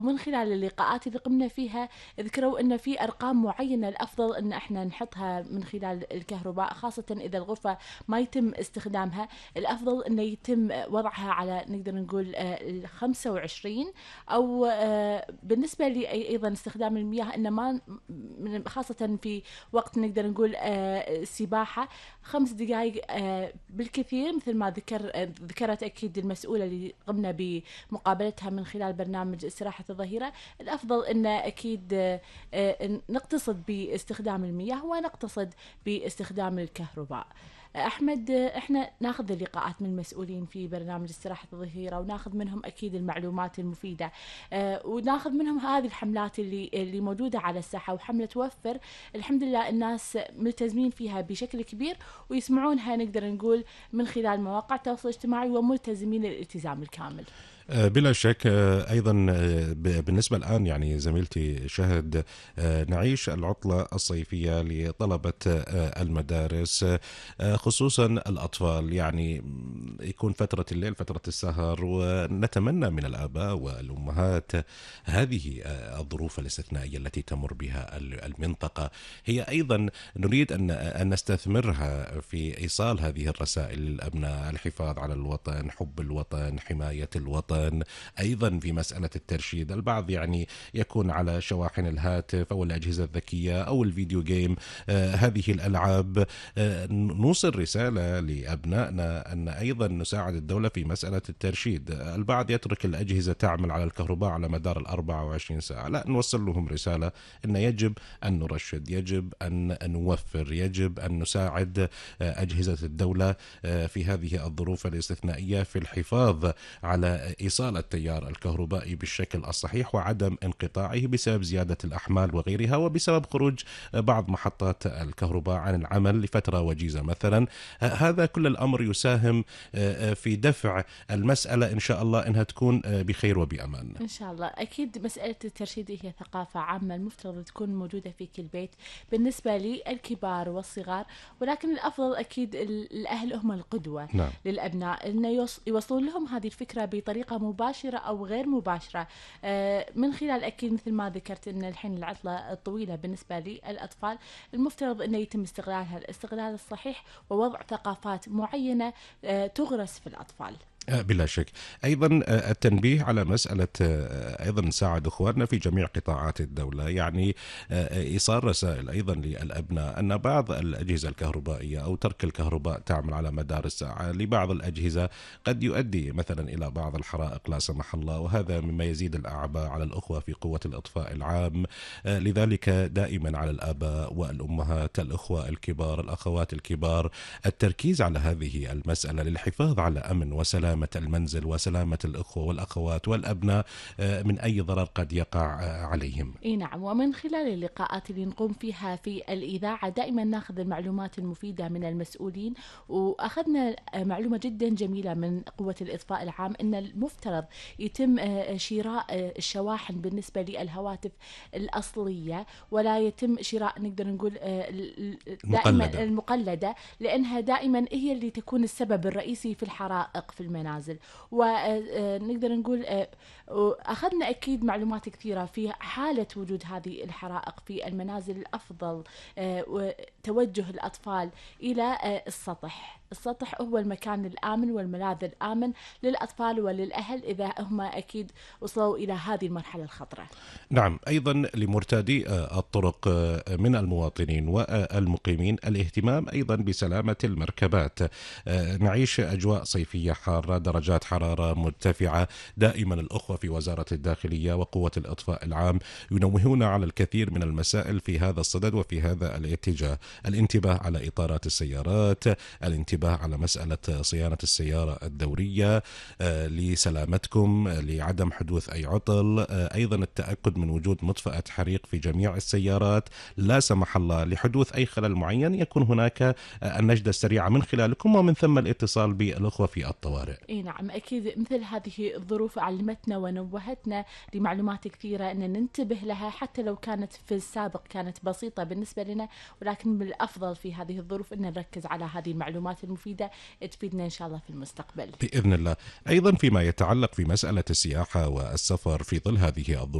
من خلال اللقاءات اللي قمنا فيها ذكروا أن في أرقام معينة الأفضل أن احنا نحطها من خلال الكهرباء، خاصة إذا الغرفة ما يتم استخدامها. الأفضل أنه يتم وضعها على نقدر نقول 25، أو بالنسبة لي أيضا استخدام المياه أن ما خاصة في وقت نقدر نقول السباحة 5 دقائق بالكثير، مثل ما ذكرت أكيد المسؤولة اللي قمنا بمقابلتها من خلال برنامج استراحة الظهيرة. الأفضل أن أكيد نقتصد باستخدام المياه ونقتصد باستخدام الكهرباء. أحمد، إحنا ناخذ اللقاءات من المسؤولين في برنامج استراحة الظهيرة، وناخذ منهم أكيد المعلومات المفيدة، وناخذ منهم هذه الحملات اللي موجودة على الساحة، وحملة توفر الحمد لله الناس ملتزمين فيها بشكل كبير، ويسمعونها نقدر نقول من خلال مواقع التواصل الاجتماعي، وملتزمين الالتزام الكامل. بلا شك. أيضا بالنسبة الآن يعني زميلتي شهد، نعيش العطلة الصيفية لطلبة المدارس، خصوصا الأطفال. يعني يكون فترة الليل فترة السهر، ونتمنى من الآباء والأمهات هذه الظروف الاستثنائية التي تمر بها المنطقة هي أيضا نريد أن نستثمرها في إيصال هذه الرسائل للأبناء: الحفاظ على الوطن، حب الوطن، حماية الوطن. أيضا في مسألة الترشيد، البعض يعني يكون على شواحن الهاتف أو الأجهزة الذكية أو الفيديو جيم، هذه الألعاب. نوصل رسالة لأبنائنا أن أيضا نساعد الدولة في مسألة الترشيد. البعض يترك الأجهزة تعمل على الكهرباء على مدار 24 ساعة، لا، نوصل لهم رسالة أن يجب أن نرشد، يجب أن نوفر، يجب أن نساعد أجهزة الدولة في هذه الظروف الاستثنائية في الحفاظ على إيصال التيار الكهربائي بالشكل الصحيح وعدم انقطاعه بسبب زيادة الأحمال وغيرها، وبسبب خروج بعض محطات الكهرباء عن العمل لفترة وجيزة مثلا. هذا كل الأمر يساهم في دفع المسألة إن شاء الله إنها تكون بخير وبأمان. إن شاء الله. أكيد مسألة الترشيد هي ثقافة عامة المفترض تكون موجودة في كل بيت بالنسبة للكبار والصغار، ولكن الأفضل أكيد الأهل هم القدوة نعم. للأبناء، أن يوصلون لهم هذه الفكرة بطريقة مباشرة أو غير مباشرة، من خلال أكيد مثل ما ذكرت أن الحين العطلة الطويلة بالنسبة للأطفال المفترض أنه يتم استغلالها الاستغلال الصحيح، ووضع ثقافات معينة تغرس في الأطفال. بلا شك. أيضا التنبيه على مسألة، أيضا نساعد أخواننا في جميع قطاعات الدولة، يعني إيصال رسائل أيضا للأبناء أن بعض الأجهزة الكهربائية أو ترك الكهرباء تعمل على مدار الساعة لبعض الأجهزة قد يؤدي مثلا إلى بعض الحرائق لا سمح الله، وهذا مما يزيد الأعباء على الأخوة في قوة الإطفاء العام. لذلك دائما على الآباء والأمهات، الأخوة الكبار، الأخوات الكبار، التركيز على هذه المسألة للحفاظ على أمن وسلامة المنزل وسلامة الأخوة والأخوات والأبناء من أي ضرر قد يقع عليهم. اي نعم. ومن خلال اللقاءات اللي نقوم فيها في الإذاعة دائما ناخذ المعلومات المفيدة من المسؤولين، وأخذنا معلومة جدا جميلة من قوة الإطفاء العام أن المفترض يتم شراء الشواحن بالنسبة للهواتف الأصلية، ولا يتم شراء نقدر نقول دائما مقلدة. المقلدة، لأنها دائما هي اللي تكون السبب الرئيسي في الحرائق في المنازل. ونقدر نقول أخذنا أكيد معلومات كثيرة في حالة وجود هذه الحرائق في المنازل. الأفضل توجه الأطفال إلى السطح. السطح هو المكان الآمن والملاذ الآمن للأطفال وللأهل إذا هم أكيد وصلوا إلى هذه المرحلة الخطرة. نعم. أيضا لمرتادي الطرق من المواطنين والمقيمين الاهتمام أيضا بسلامة المركبات. نعيش أجواء صيفية حارة، درجات حرارة مرتفعة. دائما الأخوة في وزارة الداخلية وقوة الإطفاء العام ينوهون على الكثير من المسائل في هذا الصدد وفي هذا الاتجاه: الانتباه على إطارات السيارات، الانتباه على مسألة صيانة السيارة الدورية لسلامتكم، لعدم حدوث أي عطل. أيضا التأكد من وجود مطفأة حريق في جميع السيارات، لا سمح الله لحدوث أي خلل معين يكون هناك النجدة السريعة من خلالكم، ومن ثم الاتصال بالأخوة في الطوارئ. اي نعم. اكيد مثل هذه الظروف علمتنا ونوهتنا لمعلومات كثيره ان ننتبه لها، حتى لو كانت في السابق كانت بسيطه بالنسبه لنا، ولكن من الافضل في هذه الظروف ان نركز على هذه المعلومات المفيدة تفيدنا إن شاء الله في المستقبل بإذن الله. أيضا فيما يتعلق في مسألة السياحة والسفر في ظل هذه الظروف